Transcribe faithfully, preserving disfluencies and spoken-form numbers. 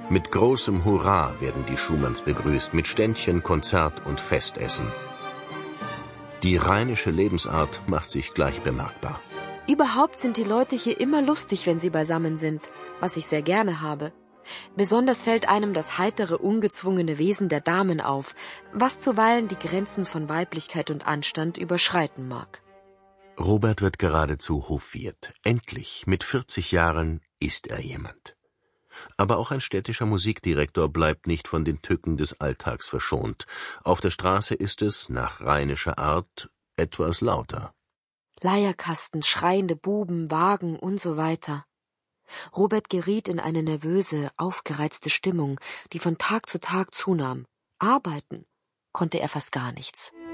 Mit großem Hurra werden die Schumanns begrüßt, mit Ständchen, Konzert und Festessen. Die rheinische Lebensart macht sich gleich bemerkbar. Überhaupt sind die Leute hier immer lustig, wenn sie beisammen sind, was ich sehr gerne habe. Besonders fällt einem das heitere, ungezwungene Wesen der Damen auf, was zuweilen die Grenzen von Weiblichkeit und Anstand überschreiten mag. Robert wird geradezu hofiert. Endlich, mit vierzig Jahren, ist er jemand. Aber auch ein städtischer Musikdirektor bleibt nicht von den Tücken des Alltags verschont. Auf der Straße ist es, nach rheinischer Art, etwas lauter. Leierkasten, schreiende Buben, Wagen und so weiter. Robert geriet in eine nervöse, aufgereizte Stimmung, die von Tag zu Tag zunahm. Arbeiten konnte er fast gar nichts.